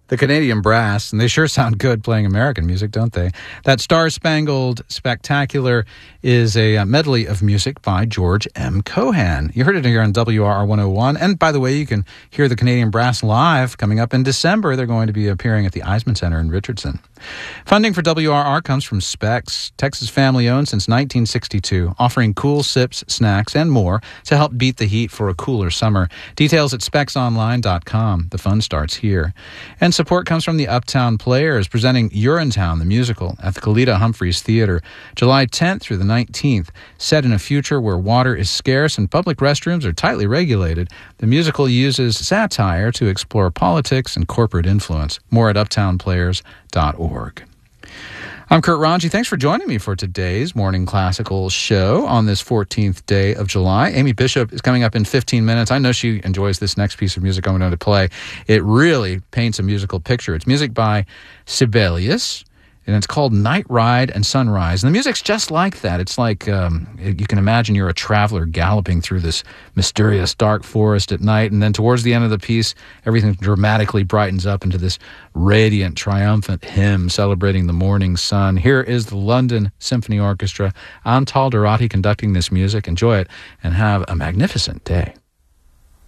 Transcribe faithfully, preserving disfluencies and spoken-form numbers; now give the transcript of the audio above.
The Canadian Brass, and they sure sound good playing American music, don't they? That Star-Spangled Spectacular is a medley of music by George M. Cohan. You heard it here on W R R one oh one. And by the way, you can hear the Canadian Brass live coming up in December. They're going to be appearing at the Eisman Center in Richardson. Funding for W R R comes from Specs, Texas family-owned since nineteen sixty-two, offering cool sips, snacks, and more to help beat the heat for a cooler summer. Details at specs online dot com. The fun starts here. And support comes from the Uptown Players, presenting Urinetown, the musical, at the Kalita Humphreys Theater, July tenth through the nineteenth. Set in a future where water is scarce and public restrooms are tightly regulated, the musical uses satire to explore politics and corporate influence. More at uptown players dot org. I'm Kurt Ranji. Thanks for joining me for today's Morning Classical show on this fourteenth day of July. Amy Bishop is coming up in fifteen minutes. I know she enjoys this next piece of music I'm going to play. It really paints a musical picture. It's music by Sibelius, and it's called Night Ride and Sunrise. And the music's just like that. It's like um, you can imagine you're a traveler galloping through this mysterious dark forest at night, and then towards the end of the piece, everything dramatically brightens up into this radiant, triumphant hymn celebrating the morning sun. Here is the London Symphony Orchestra. I'm Tal Dorati conducting this music. Enjoy it and have a magnificent day.